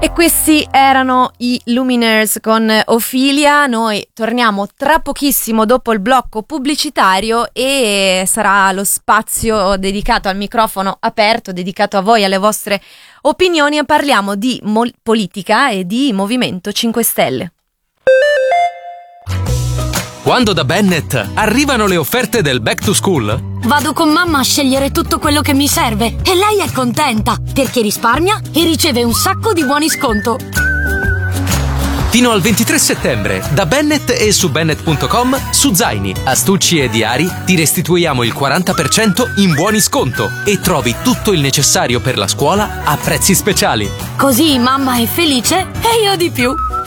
E questi erano i Lumineers con Ophelia. Noi torniamo tra pochissimo dopo il blocco pubblicitario e sarà lo spazio dedicato al microfono aperto, dedicato a voi, alle vostre opinioni, e parliamo di politica e di Movimento 5 Stelle. Quando da Bennett arrivano le offerte del Back to School, vado con mamma a scegliere tutto quello che mi serve e lei è contenta perché risparmia e riceve un sacco di buoni sconto. fino al 23 settembre, da Bennett e su Bennett.com, su zaini, astucci e diari ti restituiamo il 40% in buoni sconto e trovi tutto il necessario per la scuola a prezzi speciali. Così mamma è felice e io di più.